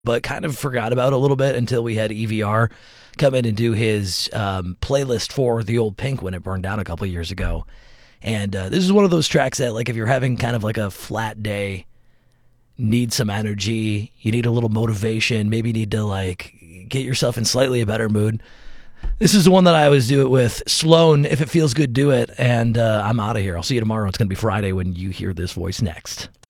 but kind of forgot about a little bit until we had EVR come in and do his playlist for the old Pink when it burned down a couple of years ago. And this is one of those tracks that, like, if you're having kind of like a flat day, need some energy, you need a little motivation, maybe you need to like get yourself in slightly a better mood. This is the one that I always do it with. Sloan, if it feels good, do it. And I'm out of here. I'll see you tomorrow. It's going to be Friday when you hear this voice next.